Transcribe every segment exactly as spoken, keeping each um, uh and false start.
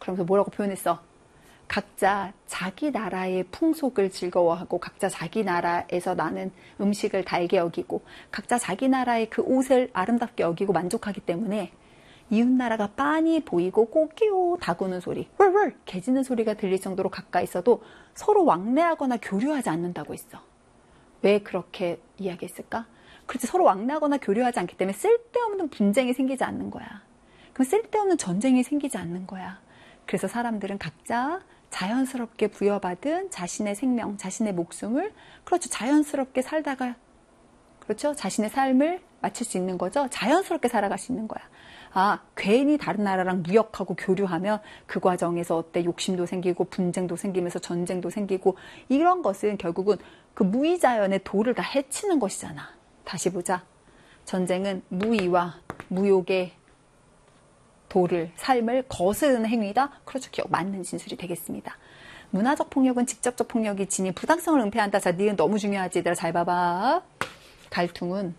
그러면서 뭐라고 표현했어? 각자 자기 나라의 풍속을 즐거워하고 각자 자기 나라에서 나는 음식을 달게 여기고 각자 자기 나라의 그 옷을 아름답게 여기고 만족하기 때문에 이웃나라가 빤히 보이고 꼬끼오 다구는 소리, 월월 개 짖는 소리가 들릴 정도로 가까이 있어도 서로 왕래하거나 교류하지 않는다고 했어. 왜 그렇게 이야기했을까? 그렇지, 서로 왕래하거나 교류하지 않기 때문에 쓸데없는 분쟁이 생기지 않는 거야. 그럼 쓸데없는 전쟁이 생기지 않는 거야. 그래서 사람들은 각자 자연스럽게 부여받은 자신의 생명, 자신의 목숨을 그렇죠, 자연스럽게 살다가 그렇죠, 자신의 삶을 마칠 수 있는 거죠. 자연스럽게 살아갈 수 있는 거야. 아, 괜히 다른 나라랑 무역하고 교류하면 그 과정에서 어때 욕심도 생기고 분쟁도 생기면서 전쟁도 생기고 이런 것은 결국은 그 무의자연의 도를 다 해치는 것이잖아. 다시 보자. 전쟁은 무의와 무욕의 도를, 삶을 거스르는 행위다. 그렇죠. 기억 맞는 진술이 되겠습니다. 문화적 폭력은 직접적 폭력이 지닌 부당성을 은폐한다. 자, 니은 너무 중요하지. 얘들아 잘 봐봐. 갈퉁은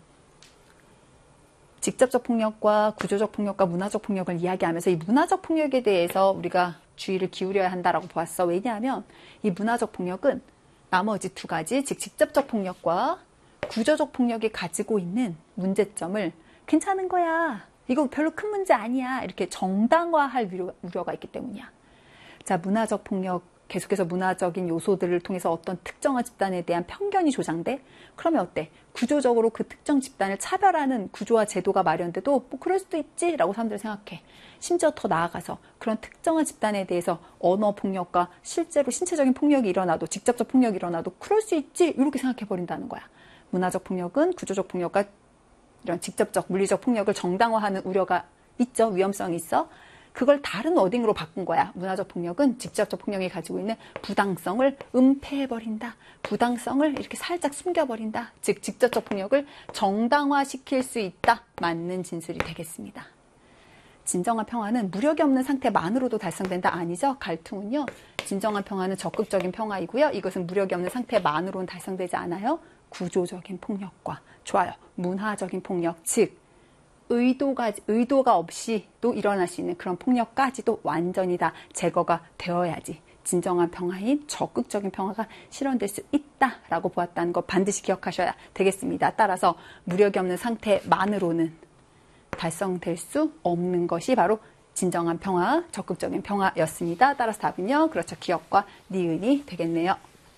직접적 폭력과 구조적 폭력과 문화적 폭력을 이야기하면서 이 문화적 폭력에 대해서 우리가 주의를 기울여야 한다라고 보았어. 왜냐하면 이 문화적 폭력은 나머지 두 가지, 즉 직접적 폭력과 구조적 폭력이 가지고 있는 문제점을 괜찮은 거야, 이거 별로 큰 문제 아니야, 이렇게 정당화할 우려, 우려가 있기 때문이야. 자, 문화적 폭력, 계속해서 문화적인 요소들을 통해서 어떤 특정한 집단에 대한 편견이 조장돼? 그러면 어때? 구조적으로 그 특정 집단을 차별하는 구조와 제도가 마련돼도 뭐 그럴 수도 있지 라고 사람들이 생각해. 심지어 더 나아가서 그런 특정한 집단에 대해서 언어 폭력과 실제로 신체적인 폭력이 일어나도, 직접적 폭력이 일어나도 그럴 수 있지 이렇게 생각해버린다는 거야. 문화적 폭력은 구조적 폭력과 이런 직접적 물리적 폭력을 정당화하는 우려가 있죠. 위험성이 있어. 그걸 다른 워딩으로 바꾼 거야. 문화적 폭력은 직접적 폭력이 가지고 있는 부당성을 은폐해버린다. 부당성을 이렇게 살짝 숨겨버린다. 즉 직접적 폭력을 정당화시킬 수 있다. 맞는 진술이 되겠습니다. 진정한 평화는 무력이 없는 상태만으로도 달성된다. 아니죠. 갈퉁은요, 진정한 평화는 적극적인 평화이고요. 이것은 무력이 없는 상태만으로는 달성되지 않아요. 구조적인 폭력과, 좋아요, 문화적인 폭력, 즉 의도가, 의도가 없이도 일어날 수 있는 그런 폭력까지도 완전히 다 제거가 되어야지 진정한 평화인 적극적인 평화가 실현될 수 있다라고 보았다는 거 반드시 기억하셔야 되겠습니다. 따라서 무력이 없는 상태만으로는 달성될 수 없는 것이 바로 진정한 평화, 적극적인 평화였습니다. 따라서 답은요, 그렇죠, 기억과 니은이 되겠네요.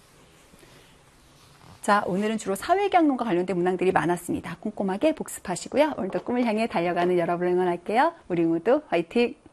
자, 오늘은 주로 사회경론과 관련된 문항들이 많았습니다. 꼼꼼하게 복습하시고요. 오늘도 꿈을 향해 달려가는 여러분을 응원할게요. 우리 모두 화이팅!